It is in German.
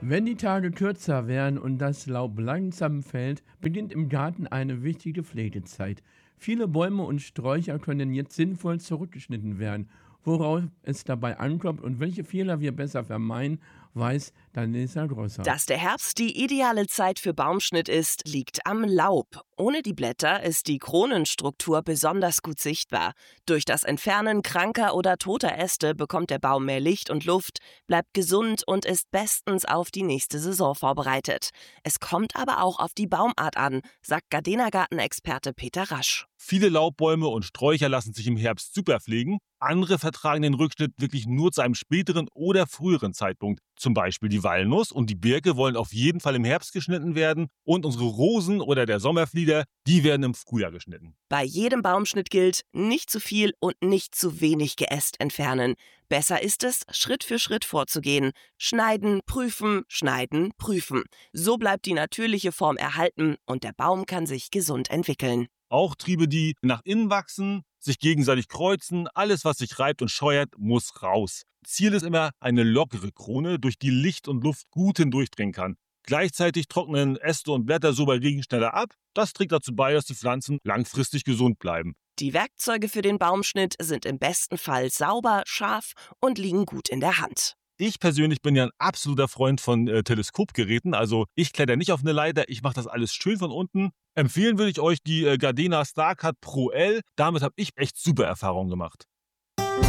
Wenn die Tage kürzer werden und das Laub langsam fällt, beginnt im Garten eine wichtige Pflegezeit. Viele Bäume und Sträucher können jetzt sinnvoll zurückgeschnitten werden. Worauf es dabei ankommt und welche Fehler wir besser vermeiden, weiß Danisa Grosser. Dass der Herbst die ideale Zeit für Baumschnitt ist, liegt am Laub. Ohne die Blätter ist die Kronenstruktur besonders gut sichtbar. Durch das Entfernen kranker oder toter Äste bekommt der Baum mehr Licht und Luft, bleibt gesund und ist bestens auf die nächste Saison vorbereitet. Es kommt aber auch auf die Baumart an, sagt Gardena-Gartenexperte Peter Rasch. Viele Laubbäume und Sträucher lassen sich im Herbst super pflegen. Andere vertragen den Rückschnitt wirklich nur zu einem späteren oder früheren Zeitpunkt. Zum Beispiel die Walnuss und die Birke wollen auf jeden Fall im Herbst geschnitten werden und unsere Rosen oder der Sommerflieder, die werden im Frühjahr geschnitten. Bei jedem Baumschnitt gilt, nicht zu viel und nicht zu wenig Geäst entfernen. Besser ist es, Schritt für Schritt vorzugehen. Schneiden, prüfen. So bleibt die natürliche Form erhalten und der Baum kann sich gesund entwickeln. Auch Triebe, die nach innen wachsen, sich gegenseitig kreuzen, alles, was sich reibt und scheuert, muss raus. Ziel ist immer eine lockere Krone, durch die Licht und Luft gut hindurchdringen kann. Gleichzeitig trocknen Äste und Blätter so bei Regen schneller ab. Das trägt dazu bei, dass die Pflanzen langfristig gesund bleiben. Die Werkzeuge für den Baumschnitt sind im besten Fall sauber, scharf und liegen gut in der Hand. Ich persönlich bin ja ein absoluter Freund von Teleskopgeräten. Also ich kletter nicht auf eine Leiter, ich mache das alles schön von unten. Empfehlen würde ich euch die Gardena StarCut Pro L. Damit habe ich echt super Erfahrungen gemacht.